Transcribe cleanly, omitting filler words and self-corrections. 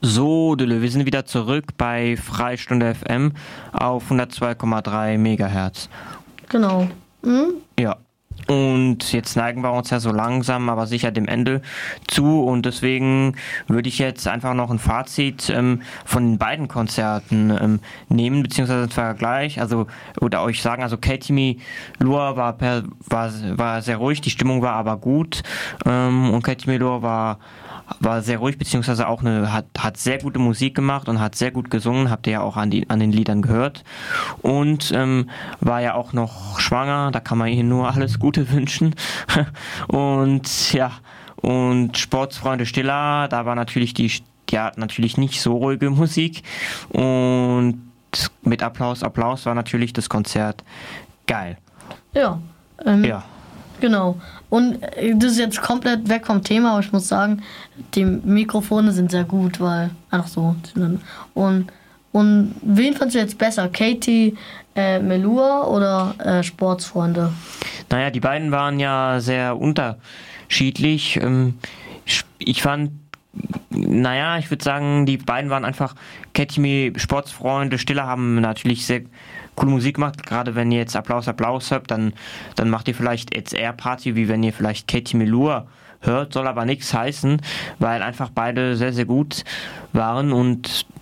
So, Dülle, wir sind wieder zurück bei Freistunde FM auf 102,3 Megahertz. Genau. Ja. Und jetzt neigen wir uns ja so langsam, aber sicher dem Ende zu. Und deswegen würde ich jetzt einfach noch ein Fazit von den beiden Konzerten nehmen, beziehungsweise einen Vergleich. Oder euch sagen, also Katie Melua war sehr ruhig, die Stimmung war aber gut. Und Katie Melua war sehr ruhig, beziehungsweise auch hat sehr gute Musik gemacht und hat sehr gut gesungen, habt ihr ja auch an den Liedern gehört. Und war ja auch noch schwanger, da kann man ihr nur alles Gute wünschen. Und ja, und Sportsfreunde Stiller, da war natürlich die hat natürlich nicht so ruhige Musik. Und mit Applaus war natürlich das Konzert geil. Ja. Ja. Genau. Und das ist jetzt komplett weg vom Thema, aber ich muss sagen, die Mikrofone sind sehr gut, weil einfach so. Und wen fandst du jetzt besser? Katie Melua oder Sportsfreunde? Naja, die beiden waren ja sehr unterschiedlich. Ich würde sagen, die beiden waren einfach Sportsfreunde Stiller haben natürlich sehr coole Musik gemacht. Gerade wenn ihr jetzt Applaus hört, dann macht ihr vielleicht jetzt eher Party, wie wenn ihr vielleicht Katie Melua hört, soll aber nichts heißen, weil einfach beide sehr, sehr gut waren und